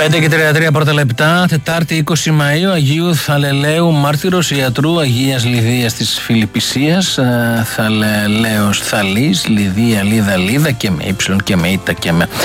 5:33 πρώτα λεπτά, Τετάρτη 20 Μαΐου, Αγίου Θαλελαίου Μάρτυρος Ιατρού Αγίας Λιδίας της Φιλιππισίας. Θαλελαίος Θαλής, Λιδία Λίδα Λίδα, και με ύψιλον και με ήτα και με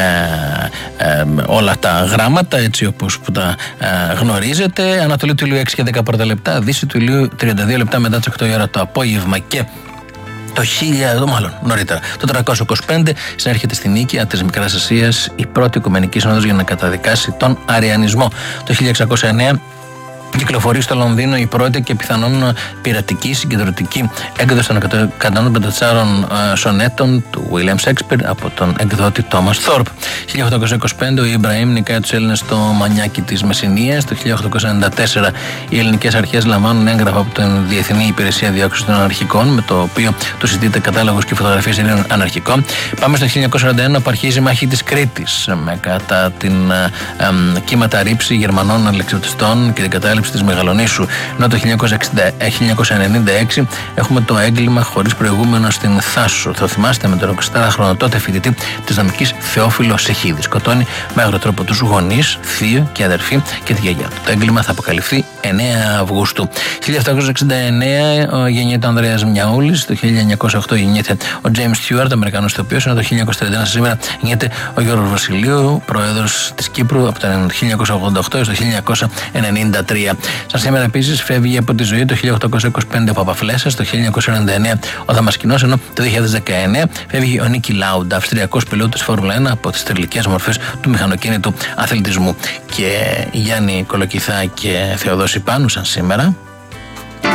όλα τα γράμματα, έτσι όπως που τα γνωρίζετε. Ανατολή του ηλίου 6 και 10 πρώτα λεπτά, Δύση του ηλίου 32 λεπτά μετά τις 8 η ώρα το απόγευμα. Και το 1000, μάλλον νωρίτερα, το 325, συνέρχεται στην Νίκαια της Μικράς Ασίας η πρώτη Οικουμενική Σύνοδος για να καταδικάσει τον αριανισμό. Το 1609 κυκλοφορεί στο Λονδίνο η πρώτη και πιθανόν πειρατική συγκεντρωτική έκδοση των 154 σονέτων του William Shakespeare από τον εκδότη Thomas Thorpe. 1825 ο Ιμπραήμ νικάει τους Έλληνες στο Μανιάκι της Μεσσηνίας. Το 1894 οι ελληνικές αρχές λαμβάνουν έγγραφα από την Διεθνή Υπηρεσία Διώξεως των Αναρχικών, με το οποίο του συντείται κατάλογος και φωτογραφίες Ελλήνων αναρχικών. Πάμε στο 1941 που αρχίζει η μάχη της Κρήτης με κατά την κύματα ρήψη Γερμανών αλεξιπτιστών και την κατάληψη της Μεγαλονήσου. Ενώ το 1996 έχουμε το έγκλημα χωρίς προηγούμενο στην Θάσο. Θα θυμάστε, με τον 24χρονο τότε φοιτητή της νομικής Θεόφιλο Σεχίδη. Σκοτώνει με αγροτρόπο τους γονείς, θείο και αδερφή και τη γιαγιά του. Το έγκλημα θα αποκαλυφθεί 9 Αυγούστου. 1769 γεννιέται ο Ανδρέας Μιαούλης. Το 1908 γεννιέται ο James Stewart, Αμερικανός ηθοποιός. Ενώ το 1931 σήμερα γεννιέται ο Γιώργος Βασιλείου, πρόεδρος της Κύπρου από το 1988 έως το 1993. Σαν σήμερα επίσης φεύγει από τη ζωή το 1825 ο Παπαφλέσσας, το 1999 ο Δαμασκηνός, ενώ το 2019 φεύγει ο Νίκη Λάουντα, αυστριακός πιλότος Φόρμουλα 1 από τις τρελικές μορφές του μηχανοκίνητου αθλητισμού. Και Γιάννη Κολοκυθά και Θεοδόση Πάνου σαν σήμερα.